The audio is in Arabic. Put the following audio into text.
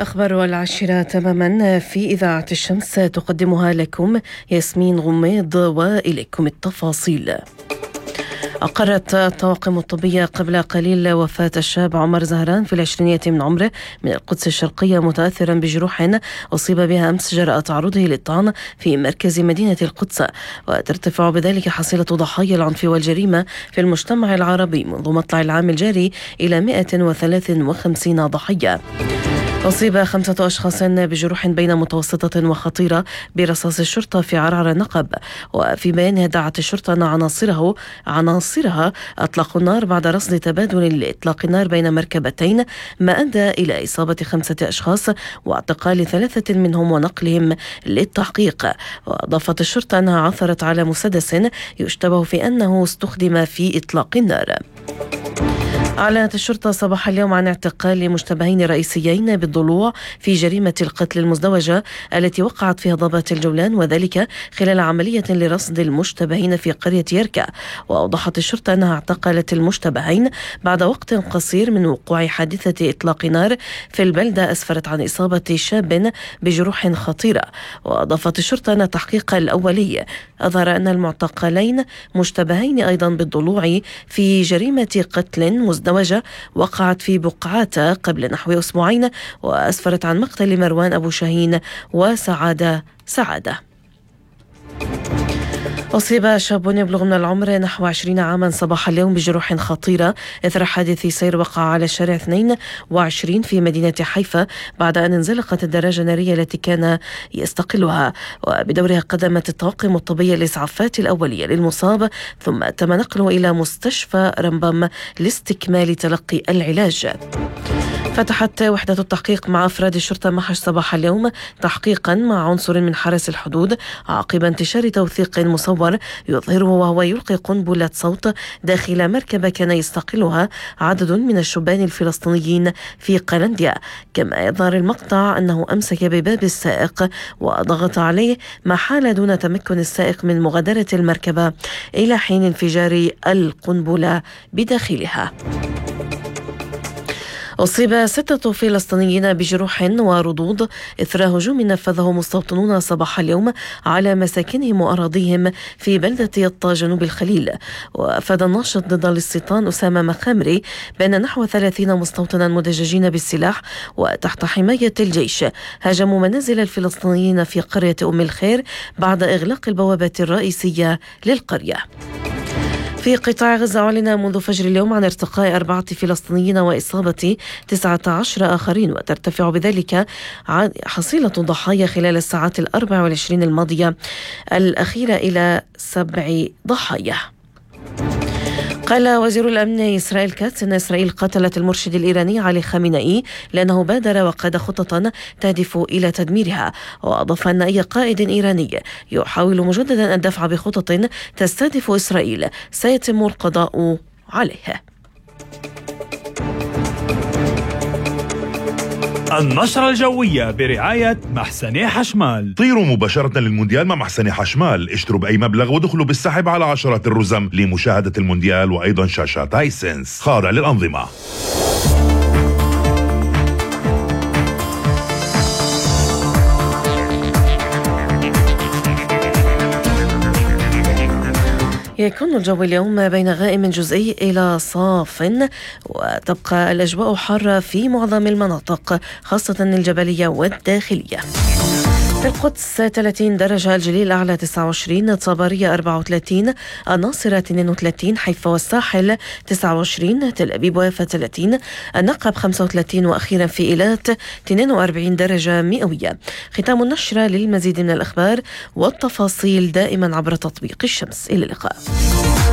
الأخبار 10 تماما في إذاعة الشمس تقدمها لكم ياسمين غميض، وإليكم التفاصيل. أقرت الطواقم الطبية قبل قليل وفاة الشاب عمر زهران في العشرينية من عمره من القدس الشرقية، متأثرا بجروح أصيب بها أمس جراء تعرضه للطعن في مركز مدينة القدس، وترتفع بذلك حصيلة ضحايا العنف والجريمة في المجتمع العربي منذ مطلع العام الجاري إلى 153 ضحية. أصيب 5 أشخاص بجروح بين متوسطة وخطيرة برصاص الشرطة في عرعر النقب، وفي بيانها دعت الشرطة أن عناصرها أطلقوا النار بعد رصد تبادل لإطلاق النار بين مركبتين، ما أدى إلى إصابة 5 أشخاص واعتقال 3 منهم ونقلهم للتحقيق. وأضافت الشرطة أنها عثرت على مسدس يشتبه في أنه استخدم في إطلاق النار. أعلنت الشرطة صباح اليوم عن اعتقال مشتبهين رئيسيين بالضلوع في جريمة القتل المزدوجة التي وقعت في هضبة الجولان، وذلك خلال عملية لرصد المشتبهين في قرية يركا. وأوضحت الشرطة أنها اعتقلت المشتبهين بعد وقت قصير من وقوع حادثة إطلاق نار في البلدة أسفرت عن إصابة شاب بجروح خطيرة. وأضافت الشرطة أن التحقيق الأولي أظهر أن المعتقلين مشتبهين أيضا بالضلوع في جريمة قتل مزدوجة وقعت في بقعات قبل نحو أسبوعين، وأسفرت عن مقتل مروان أبو شاهين وسعادة. أصيب شاب يبلغ من العمر نحو 20 عاما صباح اليوم بجروح خطيرة إثر حادث سير وقع على شارع 22 في مدينة حيفا بعد أن انزلقت الدراجة النارية التي كان يستقلها. وبدورها قدمت الطواقم الطبية الإسعافات الأولية للمصاب، ثم تم نقله إلى مستشفى رمبم لاستكمال تلقي العلاج. فتحت وحدة التحقيق مع أفراد الشرطة محش صباح اليوم تحقيقا مع عنصر من حرس الحدود عقب انتشار توثيق مصور يظهره وهو يلقي قنبلة صوت داخل مركبة كان يستقلها عدد من الشبان الفلسطينيين في قلنديا. كما يظهر المقطع أنه أمسك بباب السائق وضغط عليه، ما حال دون تمكن السائق من مغادرة المركبة إلى حين انفجار القنبلة بداخلها. أصيب 6 فلسطينيين بجروح ورضوض إثر هجوم نفذه مستوطنون صباح اليوم على مساكنهم وأراضيهم في بلدة يطا جنوب الخليل. وأفاد الناشط ضد الاستيطان أسامة مخامري بأن نحو 30 مستوطنا مدججين بالسلاح وتحت حماية الجيش هاجموا منازل الفلسطينيين في قرية أم الخير بعد إغلاق البوابة الرئيسية للقرية. في قطاع غزة أعلن منذ فجر اليوم عن ارتقاء 4 فلسطينيين وإصابة 19 آخرين، وترتفع بذلك حصيلة الضحايا خلال الساعات 24 الماضية الأخيرة إلى 7 ضحايا. قال وزير الأمن إسرائيل كاتس أن إسرائيل قتلت المرشد الإيراني علي خامنئي لأنه بادر وقاد خططا تهدف إلى تدميرها. وأضاف أن أي قائد إيراني يحاول مجددا الدفع بخطط تستهدف إسرائيل سيتم القضاء عليه. النشرة الجوية برعاية محسن حشمال. طيروا مباشرة للمونديال مع محسن حشمال، اشتروا بأي مبلغ ودخلوا بالسحب على عشرات الرزم لمشاهدة المونديال وأيضا شاشات هايسنس خاضع للأنظمة. يكون الجو اليوم بين غائم جزئي إلى صاف، وتبقى الأجواء حارة في معظم المناطق خاصة الجبلية والداخلية. في القدس 30 درجة، الجليل الأعلى 29، طبرية 34، الناصرة 32، حيفا والساحل 29، تل أبيب ويافا 30، النقب 35، وأخيرا في إيلات 42 درجة مئوية. ختام النشرة. للمزيد من الأخبار والتفاصيل دائما عبر تطبيق الشمس. إلى اللقاء.